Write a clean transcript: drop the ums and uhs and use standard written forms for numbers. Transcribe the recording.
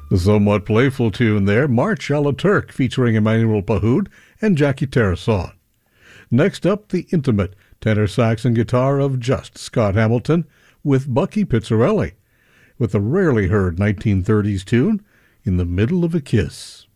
The somewhat playful tune there, March a la Turk, featuring Emmanuel Pahoud and Jackie Tarasson. Next up, the intimate tenor sax and guitar of just Scott Hamilton with Bucky Pizzarelli, with the rarely heard 1930s tune, In the Middle of a Kiss.